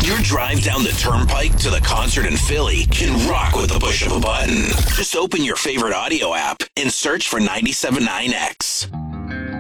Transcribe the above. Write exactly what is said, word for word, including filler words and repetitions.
Your drive down the turnpike to the concert in Philly can rock with the push of a button. Just open your favorite audio app and search for ninety-seven point nine X.